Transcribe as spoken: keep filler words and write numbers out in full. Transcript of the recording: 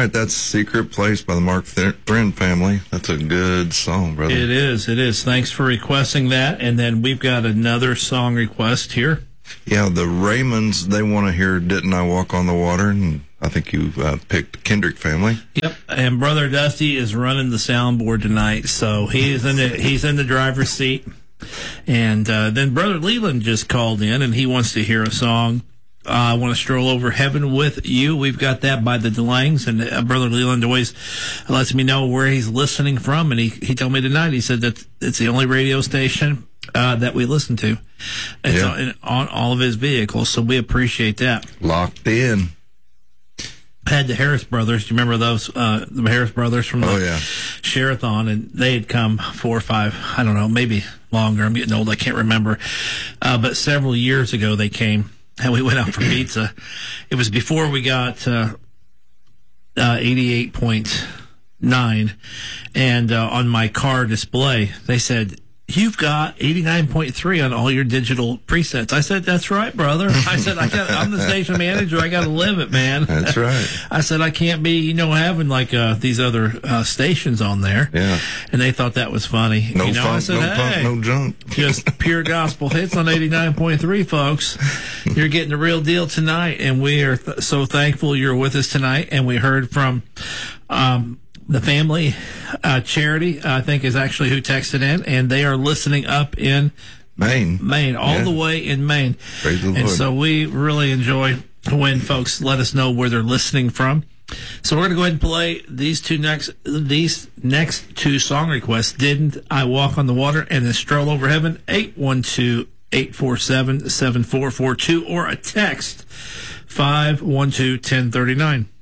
right, that's Secret Place by the Mark Thren family. That's a good song, brother. It is, it is. Thanks for requesting that. And then we've got another song request here. Yeah, the Raymonds, they want to hear Didn't I Walk on the Water? And I think you uh, picked Kendrick family. Yep, and Brother Dusty is running the soundboard tonight, so he's in the, he's in the driver's seat. And uh, then Brother Leland just called in, and he wants to hear a song. Uh, I want to stroll over heaven with you. We've got that by the DeLangs, and uh, Brother Leland always lets me know where he's listening from. And he, he told me tonight, he said that it's the only radio station uh, that we listen to. It's yeah. on, on all of his vehicles, so we appreciate that. Locked in. Had the Harris brothers. Do you remember those? Uh, the Harris brothers from the oh, yeah. Share-a-thon, and they had come four or five, I don't know, maybe longer. I'm getting old. I can't remember. Uh, but several years ago they came. And we went out for pizza. It was before we got uh, uh, eighty-eight point nine. And uh, on my car display, they said, you've got eighty-nine point three on all your digital presets. I said, that's right, brother. I said, I got, I'm the station manager. I got to live it, man. That's right. I said, I can't be, you know, having like uh, these other uh, stations on there. Yeah. And they thought that was funny. No you know, funk, I said, no hey, punk, no junk. just pure gospel hits on eighty-nine point three, folks. You're getting the real deal tonight, and we are th- so thankful you're with us tonight. And we heard from um, the family uh, Charity, I think, is actually who texted in, and they are listening up in Maine, Maine, all yeah. the way in Maine. Praise the and Lord. So we really enjoy when folks let us know where they're listening from. So we're going to go ahead and play these two next these next two song requests. Didn't I Walk on the Water and then Stroll Over Heaven. Eight one two eight four seven seven four four two or a text five one two ten thirty nine.